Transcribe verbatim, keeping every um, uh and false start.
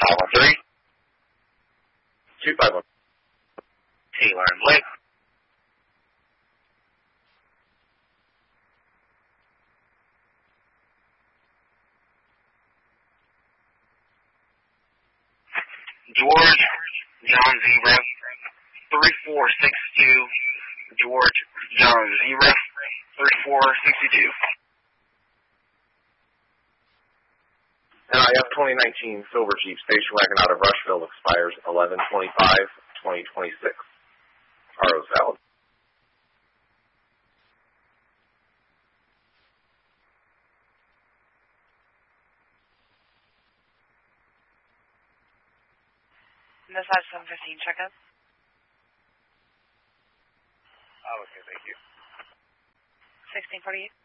five one three. two five one. Taylor and Blake. George, John Zebra, three four six two. George, John Zebra, three four six two. And I have twenty nineteen Silver Jeep station wagon out of Rushville, expires eleven twenty-five twenty twenty-six. Carlos valid. Massage seven fifteen, checkup. Oh, okay, thank you. sixteen forty-eight.